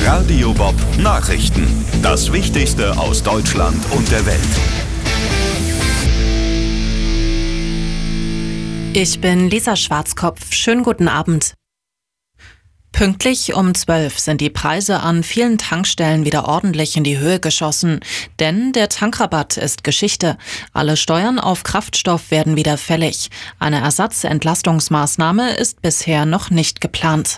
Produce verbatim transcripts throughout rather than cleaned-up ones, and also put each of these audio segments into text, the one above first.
Radio Bob Nachrichten. Das Wichtigste aus Deutschland und der Welt. Ich bin Lisa Schwarzkopf. Schönen guten Abend. Pünktlich um zwölf sind die Preise an vielen Tankstellen wieder ordentlich in die Höhe geschossen. Denn der Tankrabatt ist Geschichte. Alle Steuern auf Kraftstoff werden wieder fällig. Eine Ersatzentlastungsmaßnahme ist bisher noch nicht geplant.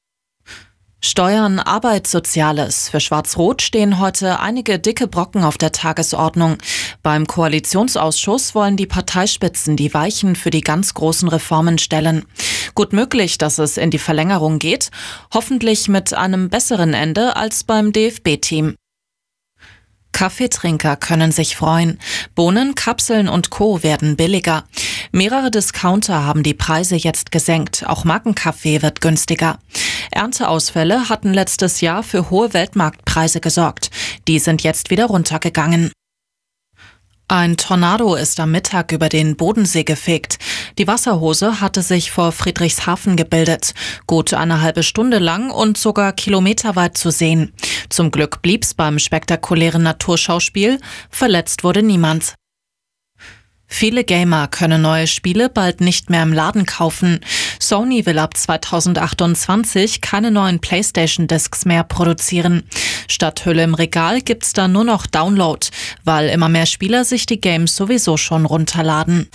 Steuern, Arbeit, Soziales. Für Schwarz-Rot stehen heute einige dicke Brocken auf der Tagesordnung. Beim Koalitionsausschuss wollen die Parteispitzen die Weichen für die ganz großen Reformen stellen. Gut möglich, dass es in die Verlängerung geht, hoffentlich mit einem besseren Ende als beim D F B-Team. Kaffeetrinker können sich freuen. Bohnen, Kapseln und Co. werden billiger. Mehrere Discounter haben die Preise jetzt gesenkt. Auch Markenkaffee wird günstiger. Ernteausfälle hatten letztes Jahr für hohe Weltmarktpreise gesorgt. Die sind jetzt wieder runtergegangen. Ein Tornado ist am Mittag über den Bodensee gefegt. Die Wasserhose hatte sich vor Friedrichshafen gebildet. Gut eine halbe Stunde lang und sogar kilometerweit zu sehen. Zum Glück blieb's beim spektakulären Naturschauspiel. Verletzt wurde niemand. Viele Gamer können neue Spiele bald nicht mehr im Laden kaufen. Sony will ab zweitausendachtundzwanzig keine neuen PlayStation-Discs mehr produzieren. Statt Hülle im Regal gibt's da nur noch Download, weil immer mehr Spieler sich die Games sowieso schon runterladen.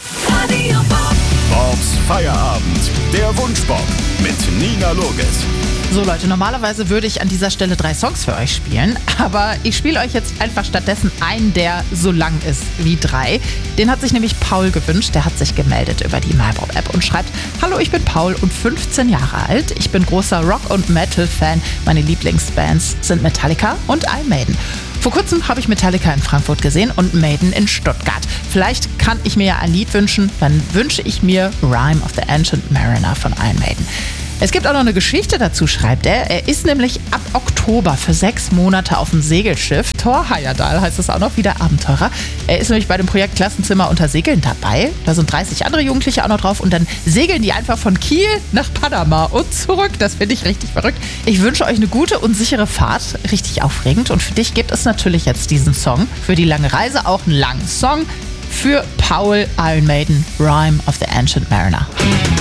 Bobs Feierabend, der Wunschbob mit Nina Loges. So Leute, normalerweise würde ich an dieser Stelle drei Songs für euch spielen, aber ich spiele euch jetzt einfach stattdessen einen, der so lang ist wie drei. Den hat sich nämlich Paul gewünscht, der hat sich gemeldet über die MyBob-App und schreibt: Hallo, ich bin Paul und fünfzehn Jahre alt. Ich bin großer Rock- und Metal-Fan. Meine Lieblingsbands sind Metallica und Iron Maiden. Vor kurzem habe ich Metallica in Frankfurt gesehen und Maiden in Stuttgart. Vielleicht kann ich mir ja ein Lied wünschen, dann wünsche ich mir Rime of the Ancient Mariner von Iron Maiden. Es gibt auch noch eine Geschichte dazu, schreibt er. Er ist nämlich ab Oktober für sechs Monate auf dem Segelschiff. Thor Heyerdahl heißt es auch noch, wieder Abenteurer. Er ist nämlich bei dem Projekt Klassenzimmer unter Segeln dabei. Da sind dreißig andere Jugendliche auch noch drauf und dann segeln die einfach von Kiel nach Panama und zurück. Das finde ich richtig verrückt. Ich wünsche euch eine gute und sichere Fahrt. Richtig aufregend. Und für dich gibt es natürlich jetzt diesen Song. Für die lange Reise auch einen langen Song. Für Paul, Iron Maiden, Rime of the Ancient Mariner.